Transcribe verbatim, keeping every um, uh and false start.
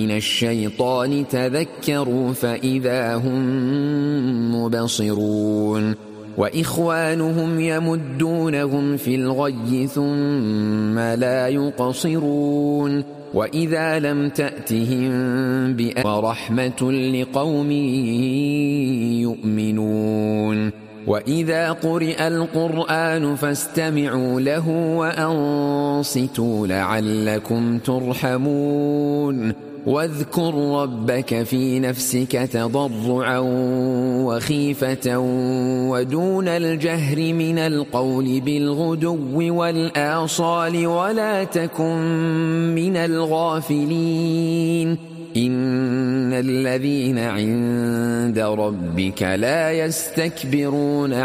من الشيطان تذكروا فإذا هم مبصرون وإخوانهم يمدونهم في الغي ثم لا يقصرون وإذا لم تأتهم بآية ورحمة لقوم يؤمنون وإذا قرئ القرآن فاستمعوا له وأنصتوا لعلكم ترحمون واذكر ربك في نفسك تضرعا وخيفة ودون الجهر من القول بالغدو والآصال ولا تكن من الغافلين إن الذين عند ربك لا يستكبرون